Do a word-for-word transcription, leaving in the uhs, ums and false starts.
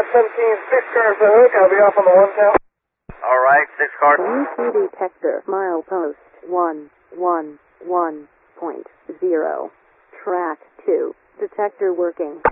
seventeen, six cars ahead. I'll be off on the one now. All right, six cars. U T detector, milepost one one one point zero. Track two. Detector working.